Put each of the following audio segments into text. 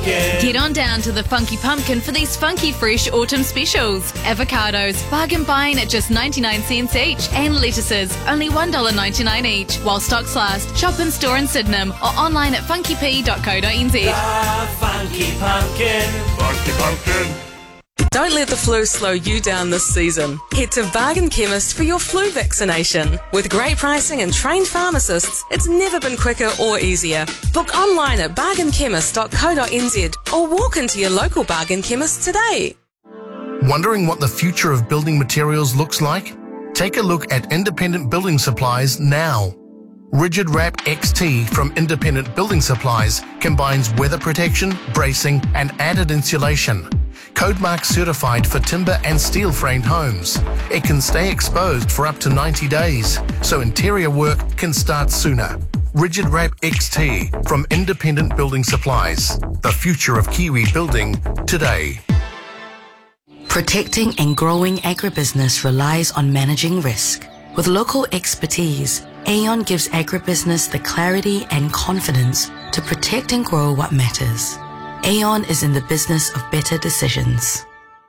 Get on down to the Funky Pumpkin for these funky fresh autumn specials. Avocados, bargain buying at just 99 cents each, and lettuces, only $1.99 each. While stocks last, shop in store in Sydenham or online at funkyp.co.nz. The Funky Pumpkin. Funky Pumpkin. Don't let the flu slow you down this season. Head to Bargain Chemist for your flu vaccination. With great pricing and trained pharmacists, it's never been quicker or easier. Book online at bargainchemist.co.nz or walk into your local Bargain Chemist today. Wondering what the future of building materials looks like? Take a look at Independent Building Supplies now. Rigid Wrap XT from Independent Building Supplies combines weather protection, bracing and added insulation. Codemark certified for timber and steel framed homes. It can stay exposed for up to 90 days, so interior work can start sooner. Rigid Wrap XT from Independent Building Supplies. The future of Kiwi building today. Protecting and growing agribusiness relies on managing risk. With local expertise, Aon gives agribusiness the clarity and confidence to protect and grow what matters. Aon is in the business of better decisions.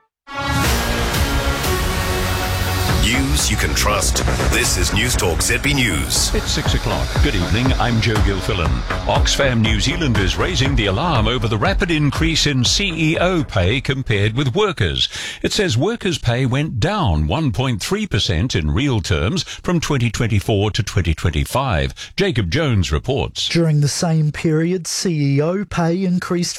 News you can trust. This is News Talk ZB News. It's 6 o'clock. Good evening, I'm Joe Gilfillan. Oxfam New Zealand is raising the alarm over the rapid increase in CEO pay compared with workers. It says workers' pay went down 1.3% in real terms from 2024 to 2025. Jacob Jones reports. During the same period, CEO pay increased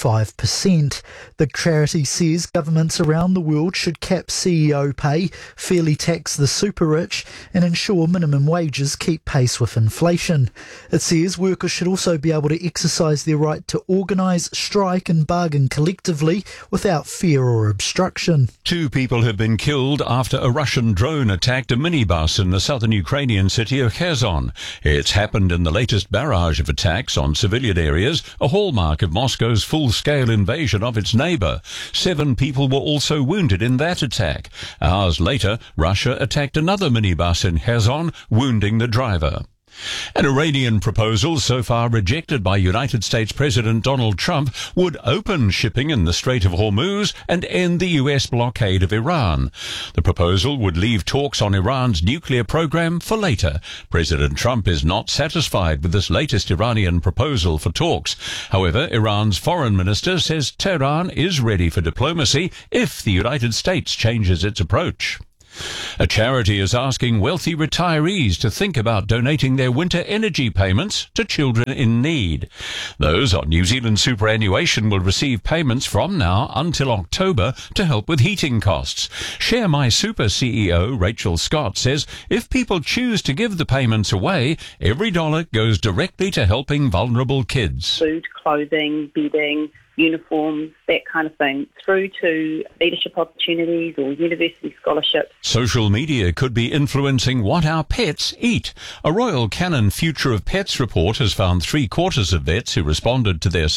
45%. The charity says governments around the world should cap CEO pay, fairly tax the super rich and ensure minimum wages keep pace with inflation. It says workers should also be able to exercise their right to organise, strike and bargain collectively without fear or obstruction. 2 people have been killed after a Russian drone attacked a minibus in the southern Ukrainian city of Kherson. It's happened in the latest barrage of attacks on civilian areas, a hallmark of Moscow's full-scale invasion of its neighbour. 7 people were also wounded in that attack. Hours later, Russia attacked another minibus in Kherson, wounding the driver. An Iranian proposal so far rejected by United States President Donald Trump would open shipping in the Strait of Hormuz and end the US blockade of Iran. The proposal would leave talks on Iran's nuclear program for later. President Trump is not satisfied with this latest Iranian proposal for talks. However, Iran's foreign minister says Tehran is ready for diplomacy if the United States changes its approach. A charity is asking wealthy retirees to think about donating their winter energy payments to children in need. Those on New Zealand superannuation will receive payments from now until October to help with heating costs. Share My Super CEO Rachel Scott says if people choose to give the payments away, every dollar goes directly to helping vulnerable kids. Food, clothing, bedding, uniforms, that kind of thing, through to leadership opportunities or university scholarships. Social media could be influencing what our pets eat. A Royal Canin Future of Pets report has found 3/4 of vets who responded to their